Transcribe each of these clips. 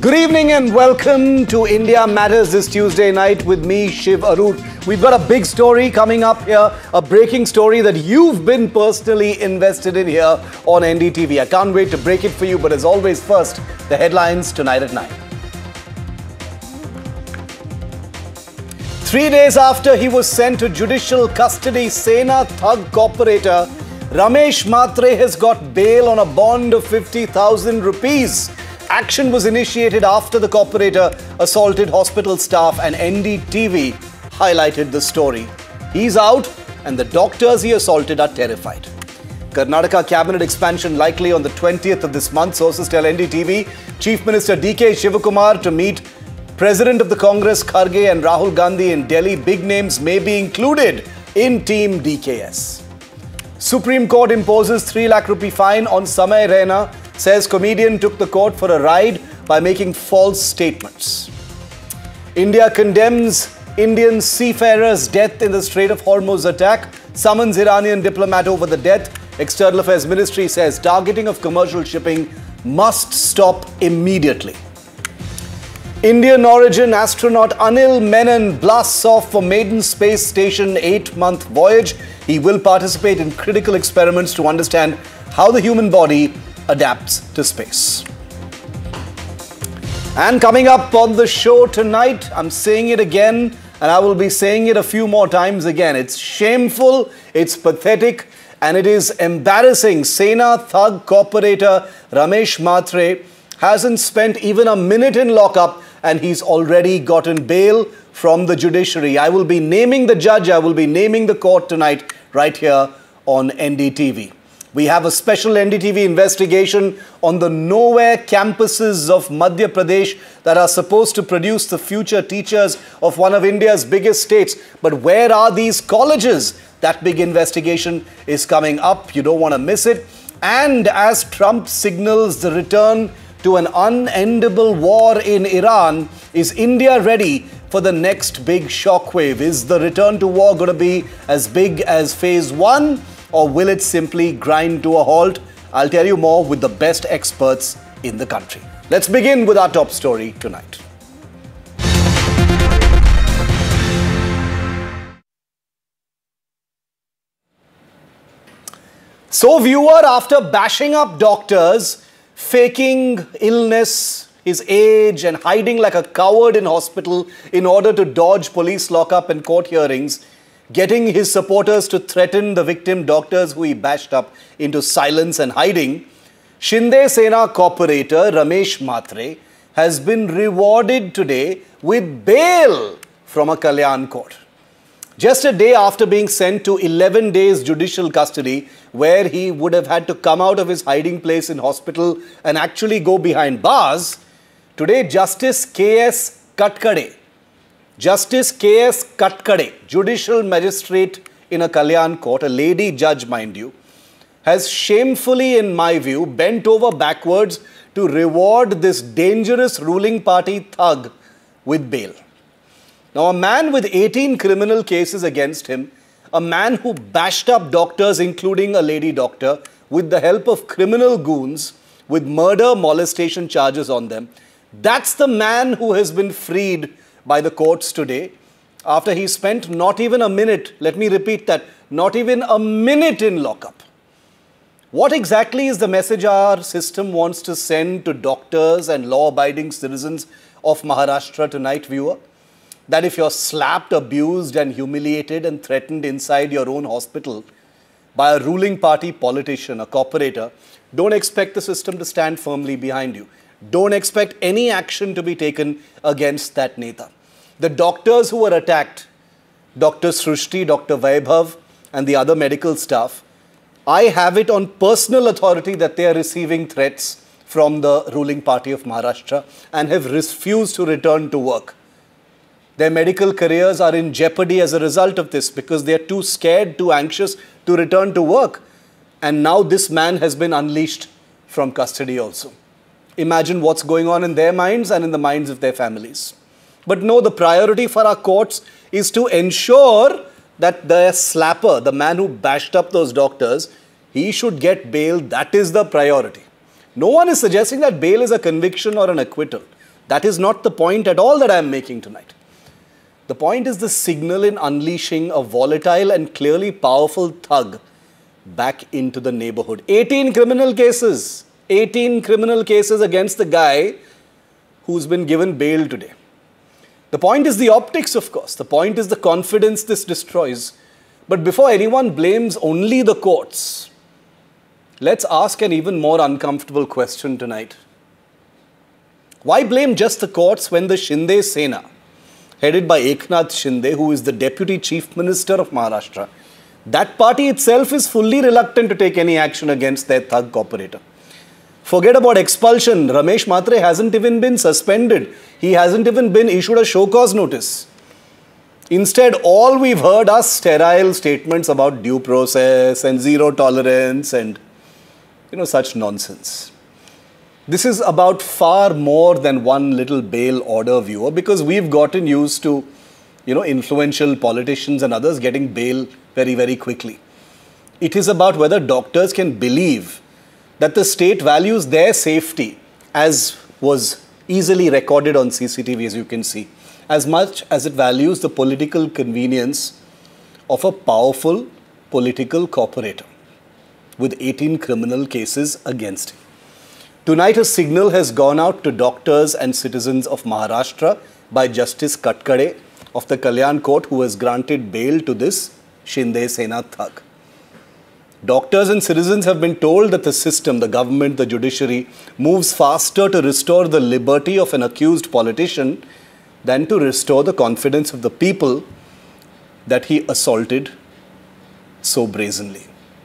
Good evening and welcome to India Matters this Tuesday night with me, Shiv Arut. We've got a big story coming up here, a breaking story that you've been personally invested in here on NDTV. I can't wait to break it for you, but as always, first, the headlines tonight at 9. 3 days after he was sent to judicial custody, Sena thug operator Ramesh Mhatre has got bail on a bond of 50,000 rupees. Action was initiated after the corporator assaulted hospital staff, and NDTV highlighted the story. He's out and the doctors he assaulted are terrified. Karnataka cabinet expansion likely on the 20th of this month. Sources tell NDTV Chief Minister DK Shivakumar to meet President of the Congress Kharge and Rahul Gandhi in Delhi. Big names may be included in Team DKS. Supreme Court imposes 3 lakh rupee fine on Samay Raina. Says comedian took the court for a ride by making false statements. India condemns Indian seafarer's death in the Strait of Hormuz attack. Summons Iranian diplomat over the death. External Affairs Ministry says targeting of commercial shipping must stop immediately. Indian origin astronaut Anil Menon blasts off for maiden space station 8-month voyage. He will participate in critical experiments to understand how the human body adapts to space. And coming up on the show tonight, I'm saying it again, and I will be saying it a few more times again. It's shameful, it's pathetic, and it is embarrassing. Sena thug operator Ramesh Mhatre hasn't spent even a minute in lockup, and he's already gotten bail from the judiciary. I will be naming the judge, I will be naming the court tonight, right here on NDTV. We have a special NDTV investigation on the nowhere campuses of Madhya Pradesh that are supposed to produce the future teachers of one of India's biggest states. But where are these colleges? That big investigation is coming up. You don't want to miss it. And as Trump signals the return to an unendable war in Iran, is India ready for the next big shockwave? Is the return to war going to be as big as phase 1? Or will it simply grind to a halt? I'll tell you more with the best experts in the country. Let's begin with our top story tonight. So, viewer, after bashing up doctors, faking illness, his age, and hiding like a coward in hospital in order to dodge police lockup and court hearings, getting his supporters to threaten the victim doctors who he bashed up into silence and hiding, Shinde Sena corporator Ramesh Mhatre has been rewarded today with bail from a Kalyan court. Just a day after being sent to 11 days judicial custody, where he would have had to come out of his hiding place in hospital and actually go behind bars, today Justice K.S. Katkade, judicial magistrate in a Kalyan court, a lady judge mind you, has shamefully, in my view, bent over backwards to reward this dangerous ruling party thug with bail. Now, a man with 18 criminal cases against him, a man who bashed up doctors, including a lady doctor, with the help of criminal goons with murder, molestation charges on them, that's the man who has been freed by the courts today, after he spent not even a minute, let me repeat that, not even a minute in lockup. What exactly is the message our system wants to send to doctors and law-abiding citizens of Maharashtra tonight, viewer? That if you're slapped, abused and humiliated and threatened inside your own hospital by a ruling party politician, a corporator, don't expect the system to stand firmly behind you. Don't expect any action to be taken against that neta. The doctors who were attacked, Dr. Srushti, Dr. Vaibhav and the other medical staff, I have it on personal authority that they are receiving threats from the ruling party of Maharashtra and have refused to return to work. Their medical careers are in jeopardy as a result of this because they are too scared, too anxious to return to work. And now this man has been unleashed from custody also. Imagine what's going on in their minds and in the minds of their families. But no, the priority for our courts is to ensure that the slapper, the man who bashed up those doctors, he should get bail. That is the priority. No one is suggesting that bail is a conviction or an acquittal. That is not the point at all that I am making tonight. The point is the signal in unleashing a volatile and clearly powerful thug back into the neighborhood. 18 criminal cases. 18 criminal cases against the guy who's been given bail today. The point is the optics, of course. The point is the confidence this destroys. But before anyone blames only the courts, let's ask an even more uncomfortable question tonight. Why blame just the courts when the Shinde Sena, headed by Eknath Shinde, who is the Deputy Chief Minister of Maharashtra, that party itself is fully reluctant to take any action against their thug cooperator? Forget about expulsion. Ramesh Mhatre hasn't even been suspended. He hasn't even been issued a show cause notice. Instead, all we've heard are sterile statements about due process and zero tolerance and, such nonsense. This is about far more than one little bail order, viewer, because we've gotten used to, influential politicians and others getting bail very, very quickly. It is about whether doctors can believe that the state values their safety, as was easily recorded on CCTV, as you can see, as much as it values the political convenience of a powerful political cooperator with 18 criminal cases against him. Tonight, a signal has gone out to doctors and citizens of Maharashtra by Justice Katkade of the Kalyan Court, who has granted bail to this Shinde Sena thug. Doctors and citizens have been told that the system, the government, the judiciary, moves faster to restore the liberty of an accused politician than to restore the confidence of the people that he assaulted so brazenly.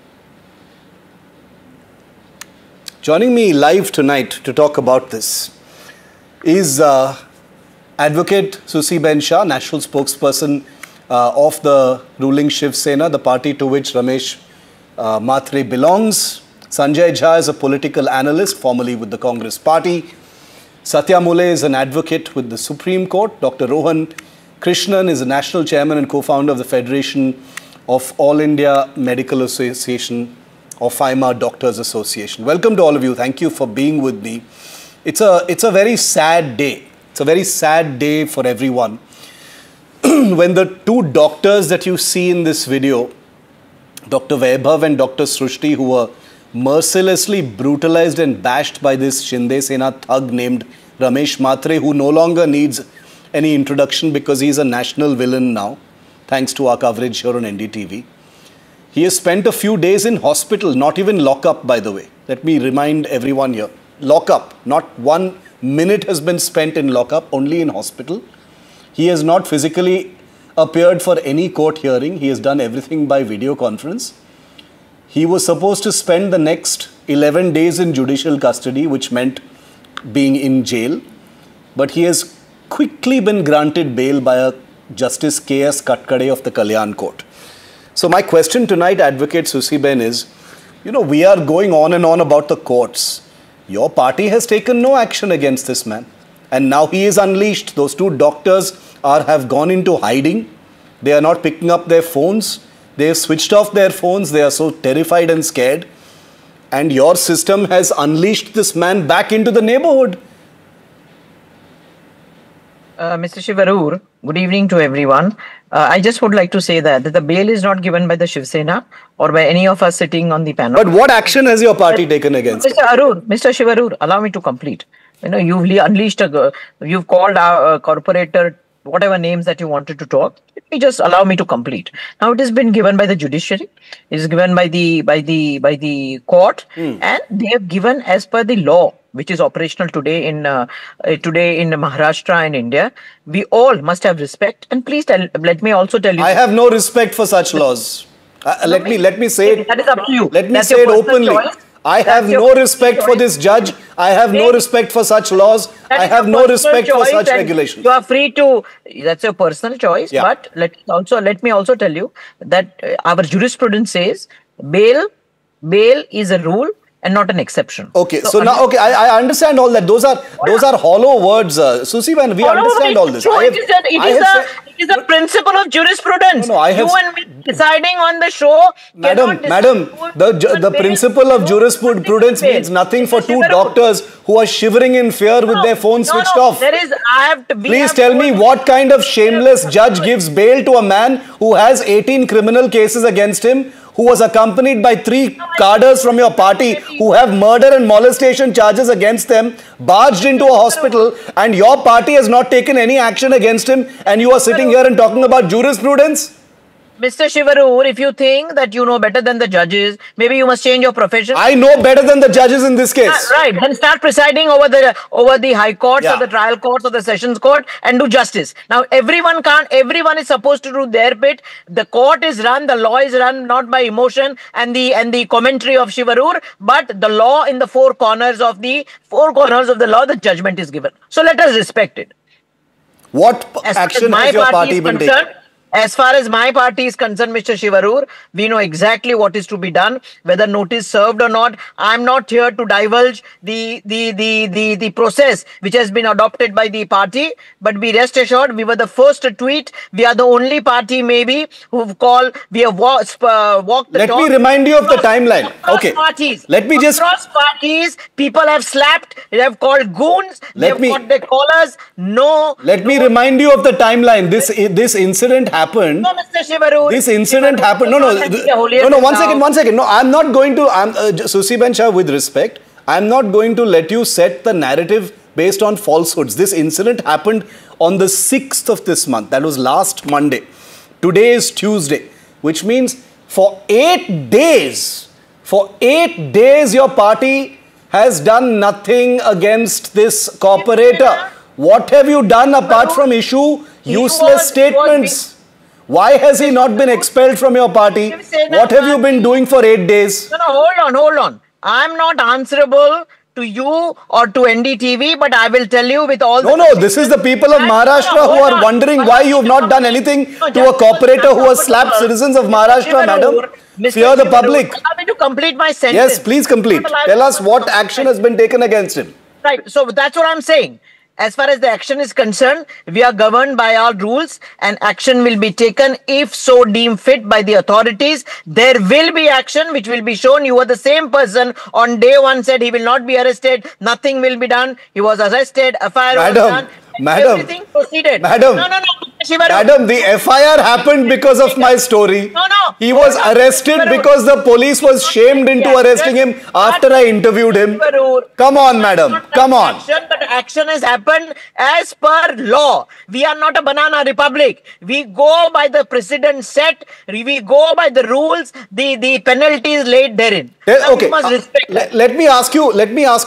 Joining me live tonight to talk about this is Advocate Susiben Shah, national spokesperson of the ruling Shiv Sena, the party to which Ramesh Mhatre belongs. Sanjay Jha is a political analyst, formerly with the Congress party. Satya Mule is an advocate with the Supreme Court. Dr. Rohan Krishnan is a national chairman and co-founder of the Federation of All India Medical Association, or FIMA Doctors Association. Welcome to all of you. Thank you for being with me. It's a very sad day. It's a very sad day for everyone. When the two doctors that you see in this video, Dr. Vaibhav and Dr. Srushti, who were mercilessly brutalized and bashed by this Shinde Sena thug named Ramesh Mhatre, who no longer needs any introduction because he's a national villain now, thanks to our coverage here on NDTV. He has spent a few days in hospital, not even lock-up, by the way. Let me remind everyone here. Lock-up, not 1 minute has been spent in lock-up, only in hospital. He has not physically appeared for any court hearing. He has done everything by video conference. He was supposed to spend the next 11 days in judicial custody, which meant being in jail. But he has quickly been granted bail by a Justice K.S. Katkade of the Kalyan Court. So my question tonight, Advocate Susiben, is, we are going on and on about the courts. Your party has taken no action against this man. And now he is unleashed. Those two doctors have gone into hiding. They are not picking up their phones. They have switched off their phones. They are so terrified and scared. And your system has unleashed this man back into the neighborhood. Mr. Shivarur, good evening to everyone. I just would like to say that the bail is not given by the Shiv Sena or by any of us sitting on the panel. But what action has your party taken against Mr. Arun, Mr. Shivarur, allow me to complete. You've unleashed you've called our corporator, whatever names that you wanted to talk. Let me just allow me to complete. Now it has been given by the judiciary, it is given by the court, and they have given as per the law, which is operational today in Maharashtra and India. We all must have respect. And please let me also tell you. I have no respect for such laws. Let me say it. That is up to you. Let me say it openly. I have no respect for this judge. I have no respect for such laws. I have no respect for such regulations. You are free to, that's your personal choice. Yeah. But let me also tell you that our jurisprudence says bail is a rule and not an exception. Okay, so now, okay, I understand all that. Those are hollow words, Susi, when we understand all this. It is a principle of jurisprudence. No, you and me deciding on the show. Madam, the principle of jurisprudence means nothing for two doctors who are shivering in fear with their phones switched off. Please tell me what kind of shameless judge gives bail to a man who has 18 criminal cases against him, who was accompanied by 3 cadres from your party who have murder and molestation charges against them, barged into a hospital, and your party has not taken any action against him, and you are sitting here and talking about jurisprudence? Mr. Shivaroor, if you think that you know better than the judges, maybe you must change your profession. I know better than the judges in this case. Right, then start presiding over the high courts or the trial courts or the sessions court and do justice. Now, everyone is supposed to do their bit. The court is run, the law is run not by emotion and the commentary of Shivaroor, but the law in the four corners of the law, the judgment is given. So let us respect it. What action has your party been taking? As far as my party is concerned, Mr. Shivaroor, we know exactly what is to be done, whether notice served or not. I'm not here to divulge the process which has been adopted by the party, but be rest assured, we were the first to tweet. We are the only party maybe who've called, we have walked the talk. Let me remind you of the timeline. Okay. Parties. Let me just... Across parties, people have slapped, they have called goons, they have got their collars. Let me remind you of the timeline. This incident happened. No, Mr. Shivaroor. This incident happened. No, one second. No, I'm not going to, Susi Ben Shah, with respect, I'm not going to let you set the narrative based on falsehoods. This incident happened on the 6th of this month. That was last Monday. Today is Tuesday, which means for 8 days, your party has done nothing against this corporator. What have you done apart from issue useless statements? Why has he not been expelled from your party? What have you been doing for 8 days? No, hold on. I'm not answerable to you or to NDTV, but I will tell you with all No, this is the people of Maharashtra who are wondering why you have not done anything to a corporator who has slapped citizens of Maharashtra, madam. Fear the public. Allow me to complete my sentence. Yes, please complete. Tell us what action has been taken against him. Right, so that's what I'm saying. As far as the action is concerned, we are governed by our rules and action will be taken if so deemed fit by the authorities. There will be action which will be shown. You were the same person on day one said he will not be arrested. Nothing will be done. He was arrested. FIR was done. Everything proceeded. Madam, the FIR happened because of my story. He was arrested because the police was shamed into arresting him after I interviewed him. Come on, madam. Come on. But action has happened as per law. We are not a banana republic. We go by the precedent set. We go by the rules. The penalties laid therein. Okay. Let me ask you